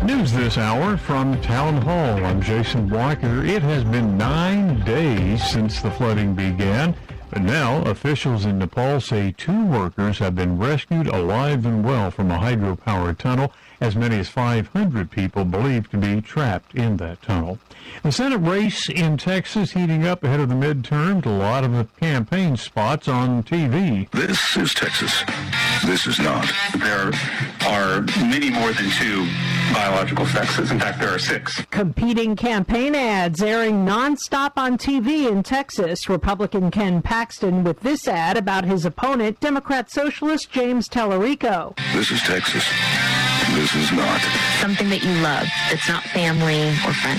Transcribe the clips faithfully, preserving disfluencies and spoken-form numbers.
News this hour from Town Hall. I'm Jason Walker. It has been nine days since the flooding began, but now officials in Nepal say two workers have been rescued alive and well from a hydropower tunnel. As many as five hundred people believed to be trapped in that tunnel. The Senate race in Texas heating up ahead of the midterms. A lot of the campaign spots on T V. This is Texas. This is not. There are many more than two biological sexes. In fact, there are six. Competing campaign ads airing nonstop on T V in Texas. Republican Ken Paxton with this ad about his opponent, Democrat Socialist James Tallarico. This is Texas. This is not. Something that you love that's not family or friends.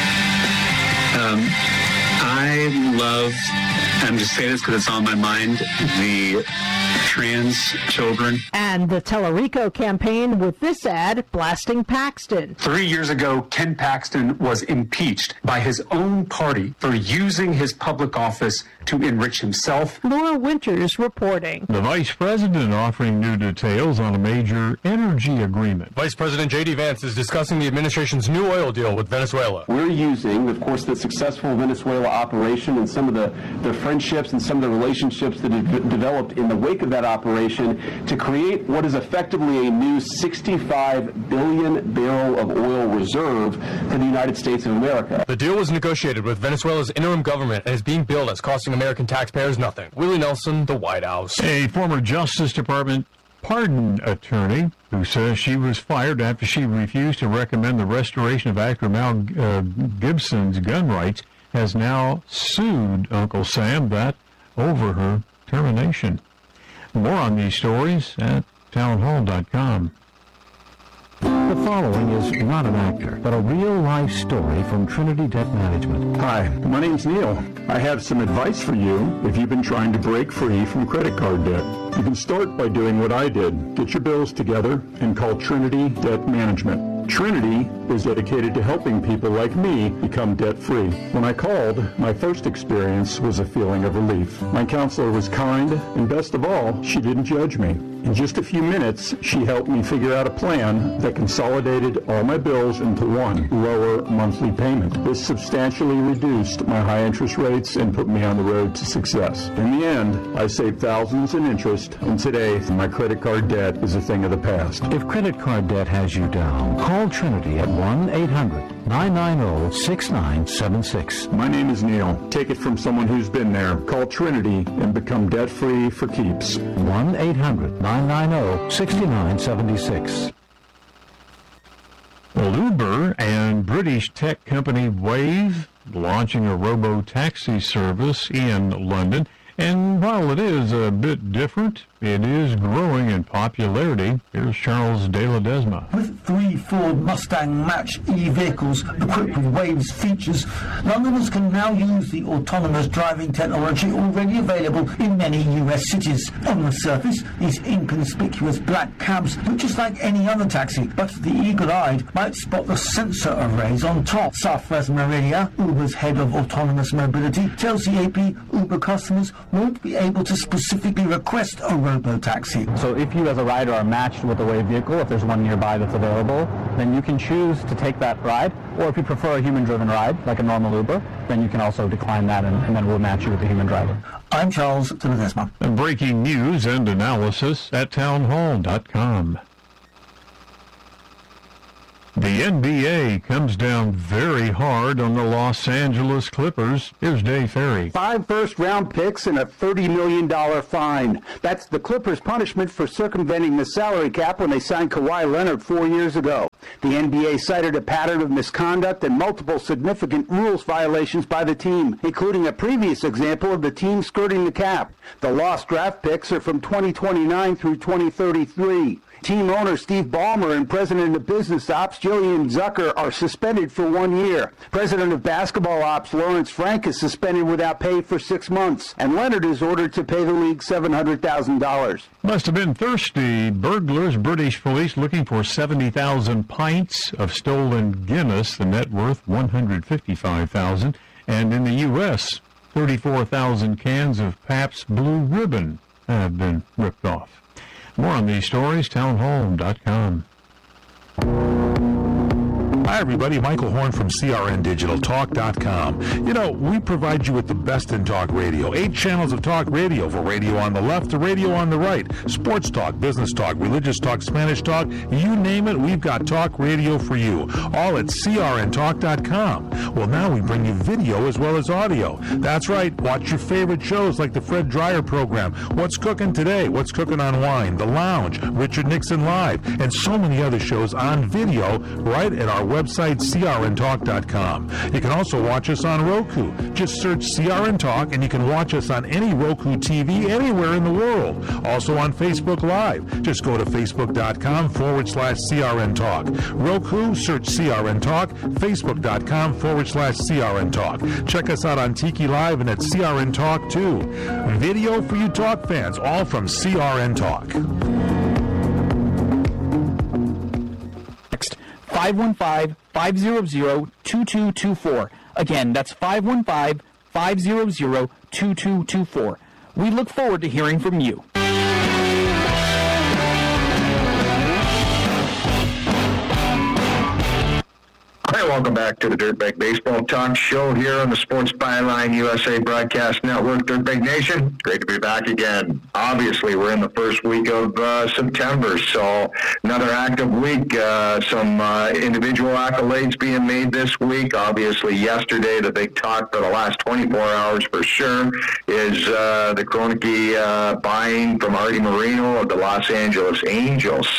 Um, I love, I'm just saying this because it's on my mind, the trans children. And the Tallarico campaign with this ad blasting Paxton. Three years ago, Ken Paxton was impeached by his own party for using his public office to enrich himself. Laura Winters reporting. The vice president offering new details on a major energy agreement. Vice President J D Vance is discussing the administration's new oil deal with Venezuela. We're using, of course, the successful Venezuela operation and some of the, the friendships and some of the relationships that have developed in the wake of that operation to create what is effectively a new sixty-five billion barrel of oil reserve for the United States of America. The deal was negotiated with Venezuela's interim government and is being billed as costing American taxpayers nothing. Willie Nelson, the White House. A former Justice Department pardon attorney who says she was fired after she refused to recommend the restoration of actor Mel uh, Gibson's gun rights has now sued Uncle Sam that over her termination. More on these stories at town hall dot com. The following is not an actor, but a real-life story from Trinity Debt Management. Hi, my name's Neil. I have some advice for you if you've been trying to break free from credit card debt. You can start by doing what I did. Get your bills together and call Trinity Debt Management. Trinity is dedicated to helping people like me become debt-free. When I called, my first experience was a feeling of relief. My counselor was kind, and best of all, she didn't judge me. In just a few minutes, she helped me figure out a plan that consolidated all my bills into one lower monthly payment. This substantially reduced my high interest rates and put me on the road to success. In the end, I saved thousands in interest, and today, my credit card debt is a thing of the past. If credit card debt has you down, call Trinity at one eight hundred nine nine zero six nine seven six. My name is Neil. Take it from someone who's been there. Call Trinity and become debt-free for keeps. one eight hundred nine nine zero six nine seven six. Well, Uber and British tech company Wave launching a robo-taxi service in London. And while it is a bit different, it is growing in popularity. Here's Charles De La Desma. With three Ford Mustang Mach e-vehicles equipped with Wave's features, Londoners can now use the autonomous driving technology already available in many U S cities. On the surface, these inconspicuous black cabs look just like any other taxi, but the eagle-eyed might spot the sensor arrays on top. Safraz Marilia, Uber's head of autonomous mobility, tells the A P Uber customers won't be able to specifically request a robo-taxi. So if you as a rider are matched with a Wave vehicle, if there's one nearby that's available, then you can choose to take that ride, or if you prefer a human-driven ride, like a normal Uber, then you can also decline that and, and then we'll match you with a human driver. I'm Charles De La Desma. And breaking news and analysis at town hall dot com. The N B A comes down very hard on the Los Angeles Clippers. Here's Dave Ferry. Five first-round picks and a thirty million dollars fine. That's the Clippers' punishment for circumventing the salary cap when they signed Kawhi Leonard four years ago. The N B A cited a pattern of misconduct and multiple significant rules violations by the team, including a previous example of the team skirting the cap. The lost draft picks are from twenty twenty-nine through twenty thirty-three. Team owner Steve Ballmer and president of business ops Jillian Zucker are suspended for one year. President of basketball ops Lawrence Frank is suspended without pay for six months, and Leonard is ordered to pay the league seven hundred thousand dollars. Must have been thirsty. Burglars, British police looking for seventy thousand pints of stolen Guinness, the net worth one hundred fifty-five thousand dollars. And in the U S, thirty-four thousand cans of Pabst Blue Ribbon have been ripped off. More on these stories, town hall dot com. Hi, everybody. Michael Horn from C R N Digital Talk dot com. You know, we provide you with the best in talk radio. Eight channels of talk radio, for radio on the left to radio on the right. Sports talk, business talk, religious talk, Spanish talk. You name it, we've got talk radio for you. All at C R N Talk dot com. Well, now we bring you video as well as audio. That's right. Watch your favorite shows like the Fred Dreyer program, What's Cooking Today, What's Cooking on Wine, The Lounge, Richard Nixon Live, and so many other shows on video right at our website, C R N Talk dot com. You can also watch us on Roku. Just search C R N Talk, and you can watch us on any Roku T V anywhere in the world. Also on Facebook Live. Just go to facebook.com forward slash CRN Talk. Roku, search C R N Talk. Facebook.com forward slash CRN Talk. Check us out on Tiki Live and at C R N Talk too. Video for you talk fans, all from C R N Talk. Next, five one five, five hundred, two two two four. Again, that's five one five, five hundred, two two two four. We look forward to hearing from you. Hi, welcome back to the Dirtbag Baseball Talk Show here on the Sports Byline U S A Broadcast Network. Dirtbag Nation, great to be back again. Obviously, we're in the first week of uh, September, so another active week. Uh, some uh, individual accolades being made this week. Obviously, yesterday, the big talk for the last twenty-four hours for sure is uh, the Kroenke uh, buying from Artie Moreno of the Los Angeles Angels.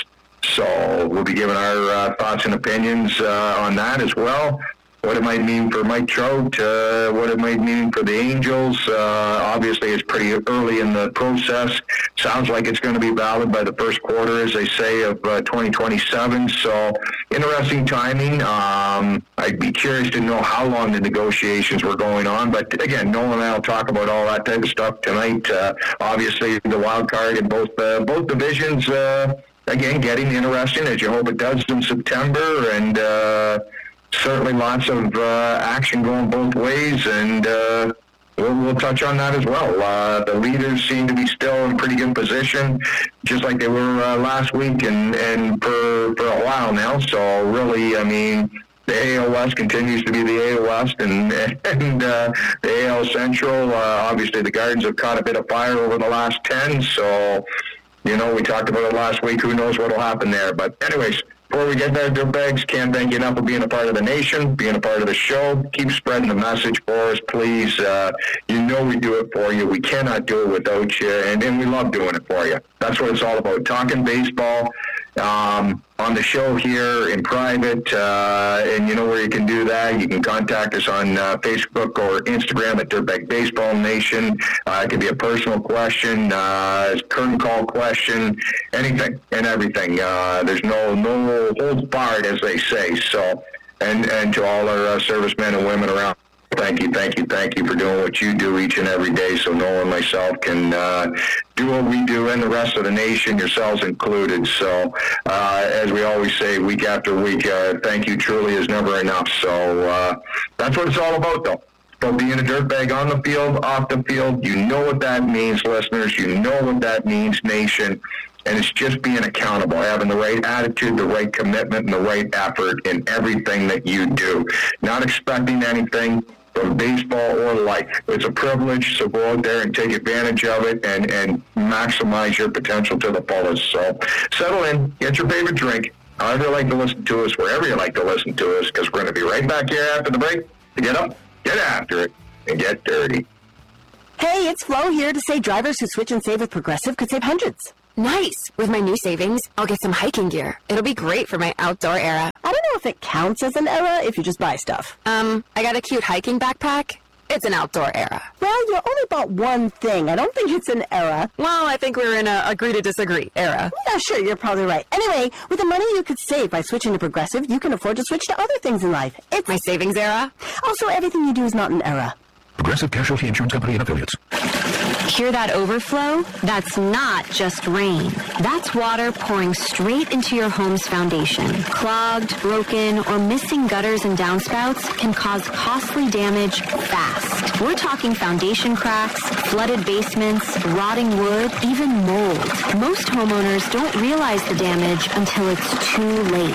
So we'll be giving our uh, thoughts and opinions uh, on that as well. What it might mean for Mike Trout, uh, what it might mean for the Angels. Uh, obviously, it's pretty early in the process. Sounds like it's going to be valid by the first quarter, as they say, of uh, twenty twenty-seven. So interesting timing. Um, I'd be curious to know how long the negotiations were going on. But again, Nolan and I will talk about all that type of stuff tonight. Uh, obviously, the wild card in both uh, both divisions. Uh, Again, getting interesting, as you hope it does in September, and uh, certainly lots of uh, action going both ways, and uh, we'll, we'll touch on that as well. Uh, the leaders seem to be still in pretty good position, just like they were uh, last week and, and for, for a while now. So really, I mean, the A L West continues to be the A L West, and, and uh, the A L Central, uh, obviously the Gardens have caught a bit of fire over the last ten, so... You know, we talked about it last week. Who knows what will happen there? But anyways, before we get there, Dirtbags, can't thank you enough for being a part of the nation, being a part of the show. Keep spreading the message for us, please. Uh, you know we do it for you. We cannot do it without you, and, and we love doing it for you. That's what it's all about, talking baseball um, on the show here in private. Uh, and you know where you can do that. You can contact us on uh, Facebook or Instagram at Dirtbag Baseball Nation. Uh, it could be a personal question, uh, curtain call question, anything and everything. Uh, there's no no holds barred, as they say. So, and and to all our uh, servicemen and women around, thank you, thank you, thank you for doing what you do each and every day, so Noah and myself can uh, do what we do, and the rest of the nation, yourselves included. So, uh, as we always say, week after week, uh, thank you truly is never enough. So uh, that's what it's all about, though. About being a dirtbag on the field, off the field. You know what that means, listeners. You know what that means, nation. And it's just being accountable, having the right attitude, the right commitment, and the right effort in everything that you do. Not expecting anything from baseball or life. It's a privilege, so go out there and take advantage of it and, and maximize your potential to the fullest. So settle in, get your favorite drink, however you like to listen to us, wherever you like to listen to us, because we're going to be right back here after the break to get up, get after it, and get dirty. Hey, it's Flo here to say drivers who switch and save with Progressive could save hundreds. Nice. With my new savings, I'll get some hiking gear. It'll be great for my outdoor era. I don't know if it counts as an era if you just buy stuff. Um, I got a cute hiking backpack. It's an outdoor era. Well, you only bought one thing. I don't think it's an era. Well, I think we're in a agree to disagree era. Yeah, sure, you're probably right. Anyway, with the money you could save by switching to Progressive, you can afford to switch to other things in life. It's my savings era. Also, everything you do is not an era. Progressive Casualty Insurance Company and Affiliates. Hear that overflow? That's not just rain. That's water pouring straight into your home's foundation. Clogged, broken, or missing gutters and downspouts can cause costly damage fast. We're talking foundation cracks, flooded basements, rotting wood, even mold. Most homeowners don't realize the damage until it's too late.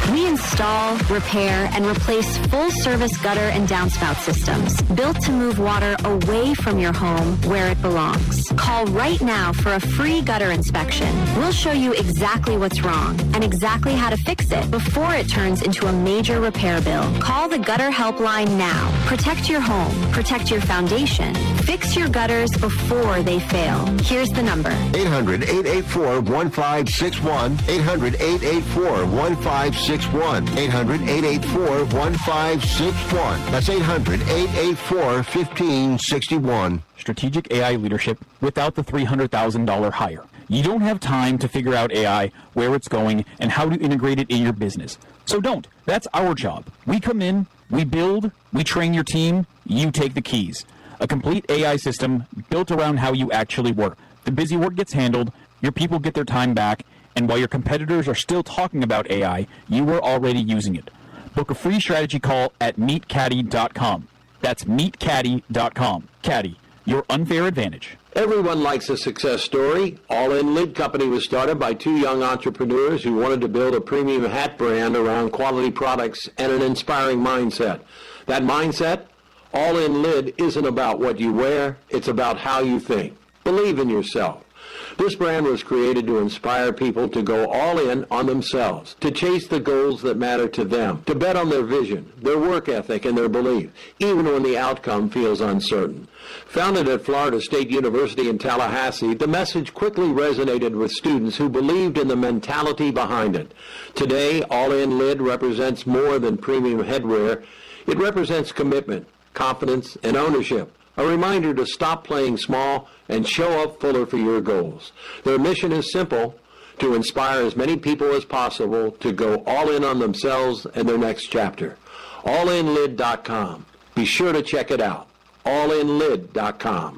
We install, repair, and replace full-service gutter and downspout systems built to move water away from your home where it belongs. Call right now for a free gutter inspection. We'll show you exactly what's wrong and exactly how to fix it before it turns into a major repair bill. Call the Gutter Helpline now. Protect your home. Protect your foundation. Fix your gutters before they fail. Here's the number. eight hundred, eight eight four, one five six one. eight hundred, eight eight four, one five six one. eight hundred, eight eight four, one five six one. That's eight hundred, eight eight four, one five six one. Strategic A I leadership without the three hundred thousand dollars hire. You don't have time to figure out A I, where it's going, and how to integrate it in your business. So don't. That's our job. We come in, we build, we train your team, you take the keys. A complete A I system built around how you actually work. The busy work gets handled, your people get their time back, and while your competitors are still talking about A I, you are already using it. Book a free strategy call at meet caddy dot com. That's meet caddy dot com. Caddy, your unfair advantage. Everyone likes a success story. All In Lid Company was started by two young entrepreneurs who wanted to build a premium hat brand around quality products and an inspiring mindset. That mindset? All In Lid isn't about what you wear, it's about how you think. Believe in yourself. This brand was created to inspire people to go all in on themselves, to chase the goals that matter to them, to bet on their vision, their work ethic, and their belief, even when the outcome feels uncertain. Founded at Florida State University in Tallahassee, the message quickly resonated with students who believed in the mentality behind it. Today, All In Lid represents more than premium headwear. It represents commitment, confidence, and ownership. A reminder to stop playing small and show up fuller for your goals. Their mission is simple, to inspire as many people as possible to go all in on themselves and their next chapter. all in lid dot com. Be sure to check it out. all in lid dot com.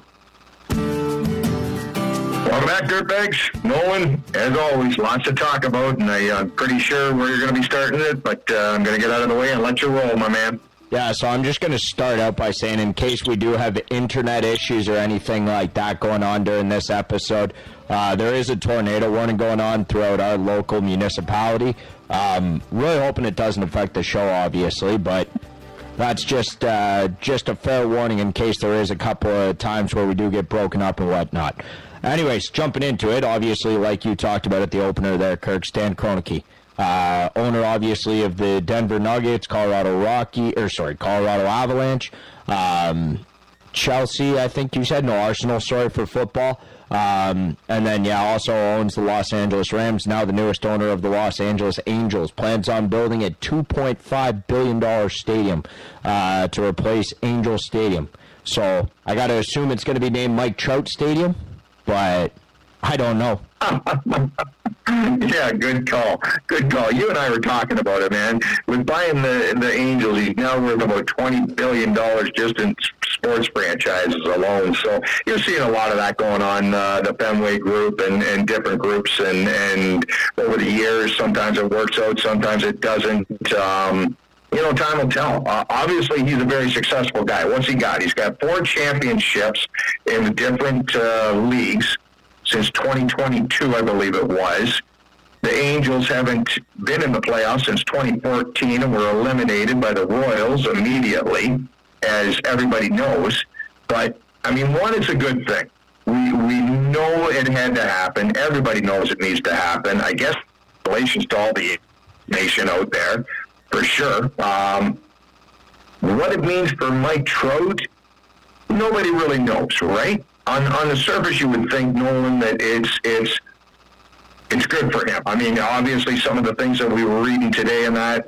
Welcome back, Dirtbags. Nolan, as always, lots to talk about, and I, I'm pretty sure where you're going to be starting it, but uh, I'm going to get out of the way and let you roll, my man. Yeah, so I'm just going to start out by saying, in case we do have internet issues or anything like that going on during this episode, uh, there is a tornado warning going on throughout our local municipality. Um, really hoping it doesn't affect the show, obviously, but that's just uh, just a fair warning in case there is a couple of times where we do get broken up and whatnot. Anyways, jumping into it, obviously, like you talked about at the opener there, Kirk, Stan Kroenke. Uh, owner, obviously, of the Denver Nuggets, Colorado Rocky, or sorry, Colorado Avalanche, um, Chelsea, I think you said, no, Arsenal, sorry, for football, um, and then, yeah, also owns the Los Angeles Rams, now the newest owner of the Los Angeles Angels, plans on building a two point five billion dollars stadium uh, to replace Angel Stadium. So, I gotta assume it's gonna be named Mike Trout Stadium, but I don't know. Yeah, good call. Good call. You and I were talking about it, man. With buying the the Angels, he's now worth about twenty billion dollars just in sports franchises alone. So you're seeing a lot of that going on, uh, the Fenway Group and, and different groups. And, and over the years, sometimes it works out, sometimes it doesn't. Um, you know, time will tell. Uh, obviously, he's a very successful guy. What's he got? He's got four championships in different uh, leagues. Since twenty twenty-two, I believe it was. The Angels haven't been in the playoffs since twenty fourteen and were eliminated by the Royals immediately, as everybody knows. But, I mean, one, it's a good thing. We we know it had to happen. Everybody knows it needs to happen. I guess relations to all the nation out there, for sure. Um, what it means for Mike Trout, nobody really knows, right? On on the surface, you would think, Nolan, that it's it's it's good for him. I mean, obviously, some of the things that we were reading today and that